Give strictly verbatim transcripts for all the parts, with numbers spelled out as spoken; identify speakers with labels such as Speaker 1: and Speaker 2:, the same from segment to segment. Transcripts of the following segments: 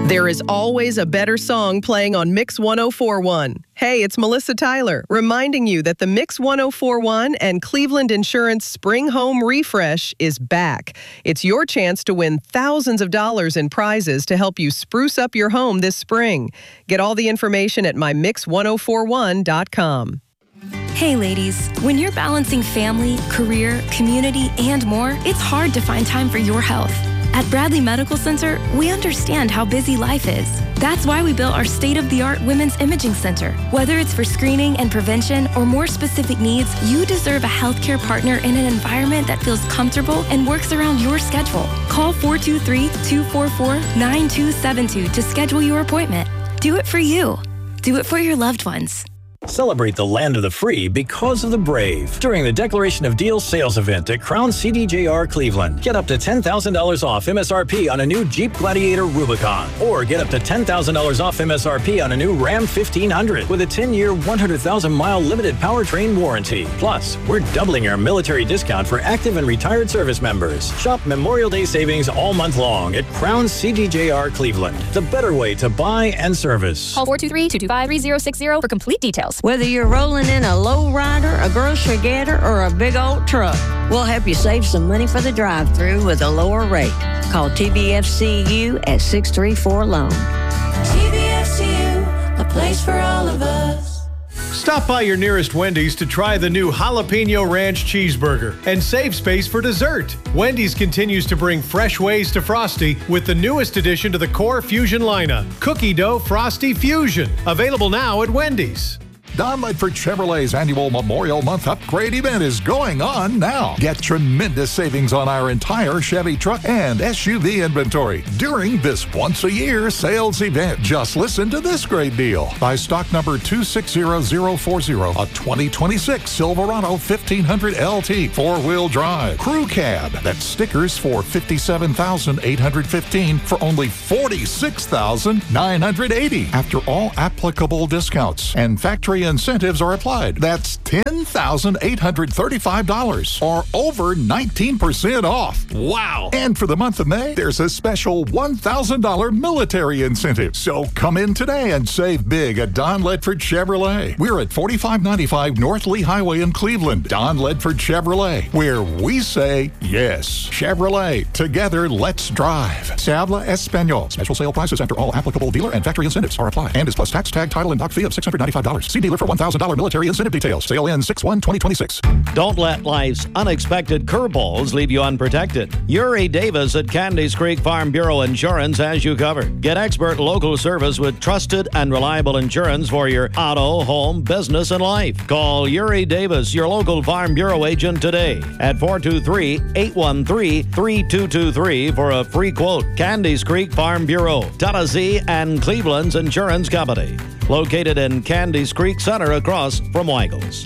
Speaker 1: There is always a better song playing on Mix one oh four point one. Hey, it's Melissa Tyler, reminding you that the Mix one oh four point one and Cleveland Insurance Spring Home Refresh is back. It's your chance to win thousands of dollars in prizes to help you spruce up your home this spring. Get all the information at my mix one oh four one dot com.
Speaker 2: Hey ladies, when you're balancing family, career, community, and more, it's hard to find time for your health. At Bradley Medical Center, we understand how busy life is. That's why we built our state-of-the-art Women's Imaging Center. Whether it's for screening and prevention or more specific needs, you deserve a healthcare partner in an environment that feels comfortable and works around your schedule. Call four two three, two four four, nine two seven two to schedule your appointment. Do it for you. Do it for your loved ones.
Speaker 3: Celebrate the land of the free because of the brave during the Declaration of Deals sales event at Crown C D J R Cleveland. Get up to ten thousand dollars off M S R P on a new Jeep Gladiator Rubicon, or get up to ten thousand dollars off M S R P on a new Ram fifteen hundred with a ten-year, one hundred thousand mile limited powertrain warranty. Plus, we're doubling our military discount for active and retired service members. Shop Memorial Day savings all month long at Crown C D J R Cleveland, the better way to buy and service.
Speaker 4: Call four two three, two two five, three zero six zero for complete details.
Speaker 5: Whether you're rolling in a low rider, a grocery getter, or a big old truck, we'll help you save some money for the drive-thru with a lower rate. Call T B F C U at six three four loan.
Speaker 6: T B F C U, a place for all of us.
Speaker 7: Stop by your nearest Wendy's to try the new Jalapeno Ranch Cheeseburger and save space for dessert. Wendy's continues to bring fresh ways to Frosty with the newest addition to the core Fusion lineup, Cookie Dough Frosty Fusion. Available now at Wendy's.
Speaker 8: Don Ledford Chevrolet's annual Memorial Month upgrade event is going on now. Get tremendous savings on our entire Chevy truck and S U V inventory during this once-a-year sales event. Just listen to this great deal. Buy stock number two six zero zero four zero, a twenty twenty-six Silverado fifteen hundred L T four-wheel drive crew cab. That's stickers for fifty-seven thousand eight hundred fifteen dollars for only forty-six thousand nine hundred eighty dollars after all applicable discounts and factory incentives are applied. That's ten thousand eight hundred thirty-five dollars or over nineteen percent off. Wow! And for the month of May, there's a special one thousand dollars military incentive. So come in today and save big at Don Ledford Chevrolet. We're at forty-five ninety-five North Lee Highway in Cleveland. Don Ledford Chevrolet, where we say yes. Chevrolet, together let's drive. Se habla español. Special sale prices after all applicable dealer and factory incentives are applied. And is plus tax, tag, title, and dock fee of six hundred ninety-five dollars. See dealer for one thousand dollars military incentive details. Sale ends six one twenty twenty-six.
Speaker 9: Don't let life's unexpected curveballs leave you unprotected. Uri Davis at Candies Creek Farm Bureau Insurance has you covered. Get expert local service with trusted and reliable insurance for your auto, home, business, and life. Call Uri Davis, your local Farm Bureau agent today at four two three, eight one three, three two two three for a free quote. Candies Creek Farm Bureau, Tennessee and Cleveland's insurance company. Located in Candies Creek Center across from Weigel's.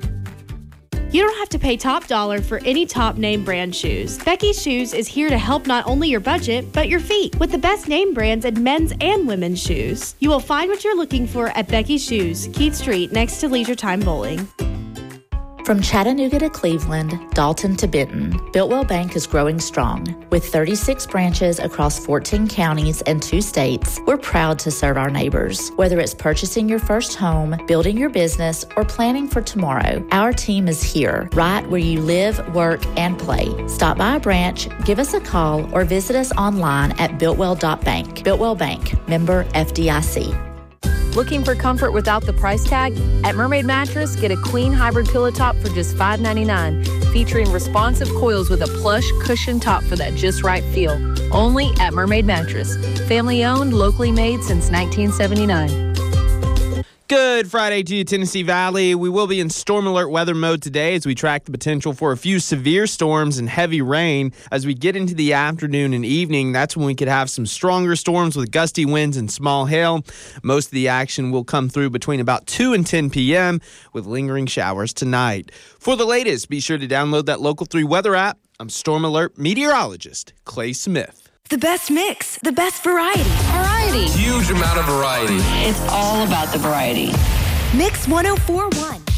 Speaker 10: You don't have to pay top dollar for any top name brand shoes. Becky's Shoes is here to help not only your budget, but your feet with the best name brands in men's and women's shoes. You will find what you're looking for at Becky's Shoes, Keith Street, next to Leisure Time Bowling.
Speaker 11: From Chattanooga to Cleveland, Dalton to Benton, Builtwell Bank is growing strong. With thirty-six branches across fourteen counties and two states, we're proud to serve our neighbors. Whether it's purchasing your first home, building your business, or planning for tomorrow, our team is here, right where you live, work, and play. Stop by a branch, give us a call, or visit us online at builtwell dot bank. Builtwell Bank, member F D I C.
Speaker 12: Looking for comfort without the price tag? At Mermaid Mattress, get a queen hybrid pillow top for just five ninety-nine, featuring responsive coils with a plush cushion top for that just right feel. Only at Mermaid Mattress. Family owned, locally made since nineteen seventy-nine.
Speaker 13: Good Friday to you, Tennessee Valley. We will be in storm alert weather mode today as we track the potential for a few severe storms and heavy rain. As we get into the afternoon and evening, that's when we could have some stronger storms with gusty winds and small hail. Most of the action will come through between about two and ten p.m. with lingering showers tonight. For the latest, be sure to download that Local three weather app. I'm Storm Alert meteorologist Clay Smith.
Speaker 2: The best mix, the best variety.
Speaker 14: Variety. Huge amount of variety.
Speaker 15: It's all about the variety.
Speaker 2: Mix one oh four point one.